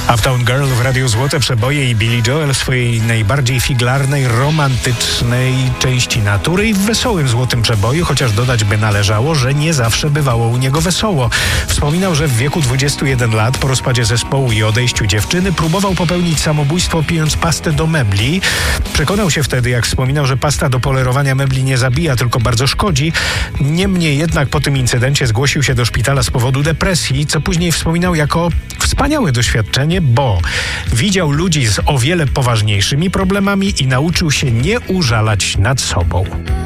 Uptown Girl w Radiu Złote Przeboje i Billy Joel w swojej najbardziej figlarnej, romantycznej części natury i w wesołym Złotym Przeboju, chociaż dodać by należało, że nie zawsze bywało u niego wesoło. Wspominał, że w wieku 21 lat po rozpadzie zespołu i odejściu dziewczyny próbował popełnić samobójstwo pijąc pastę do mebli. Przekonał się wtedy, jak wspominał, że pasta do polerowania mebli nie zabija, tylko bardzo szkodzi. Niemniej jednak po tym incydencie zgłosił się do szpitala z powodu depresji, co później wspominał jako wspaniałe doświadczenie, bo widział ludzi z o wiele poważniejszymi problemami i nauczył się nie użalać nad sobą.